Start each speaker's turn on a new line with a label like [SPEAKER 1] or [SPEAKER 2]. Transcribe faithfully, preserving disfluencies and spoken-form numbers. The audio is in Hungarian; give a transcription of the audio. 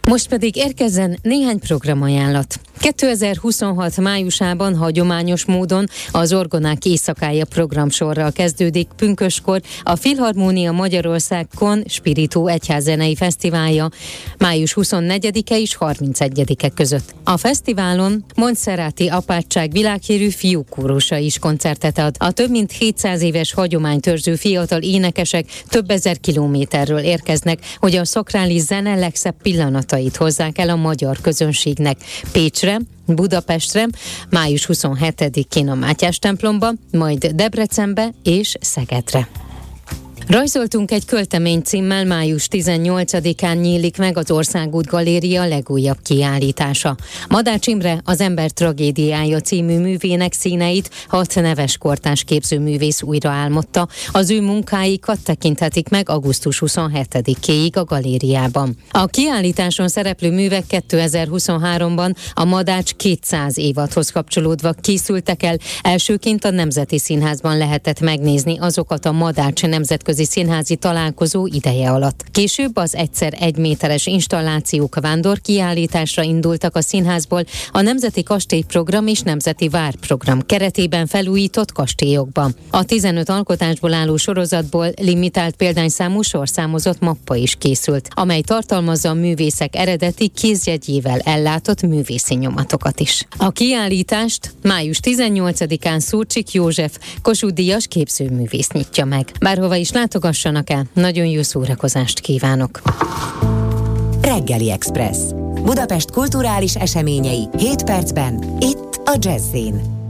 [SPEAKER 1] Most pedig érkezzen néhány programajánlat. kétezer-huszonhat májusában hagyományos módon az Orgonák éjszakája programsorral kezdődik pünköskor a Filharmónia Magyarország Con Spiritu Egyházzenei Fesztiválja május huszonnegyedike és harmincegyedike között. A fesztiválon Montserrati apátság világhírű fiúkórusa is koncertet ad. A több mint hétszáz éves hagyománytörzsű fiatal énekesek több ezer kilométerről érkeznek, hogy a szakrális zene legszebb pillanatait hozzák el a magyar közönségnek. Pécsre, Budapestre, május huszonhetedikén a Mátyás templomba, majd Debrecenbe és Szegedre. Rajzoltunk egy költemény címmel május tizennyolcadikán nyílik meg az Országút Galéria legújabb kiállítása. Madács Imre az Ember tragédiája című művének színeit hat neves kortárs képzőművész újra álmodta. Az ő munkáikat tekinthetik meg augusztus huszonhetedikéig a galériában. A kiállításon szereplő művek kétezer-huszonháromban a Madács kétszáz évadhoz kapcsolódva készültek el. Elsőként a Nemzeti Színházban lehetett megnézni azokat a Madács nemzetközi színházi találkozó ideje alatt. Később az egyszer egy méteres installációk vándorkiállításra indultak a színházból a Nemzeti Kastélyprogram és Nemzeti Várprogram keretében felújított kastélyokban. A tizenöt alkotásból álló sorozatból limitált példányszámú sorszámozott mappa is készült, amely tartalmazza a művészek eredeti kézjegyével ellátott művészi nyomatokat is. A kiállítást május tizennyolcadikán Szurcsik József Kossuth Díjas képzőművész nyitja meg. Bárhova is látogassanak el, nagyon jó szórakozást kívánok!
[SPEAKER 2] Reggeli Express. Budapest kulturális eseményei hét percben, itt a Jazz-in.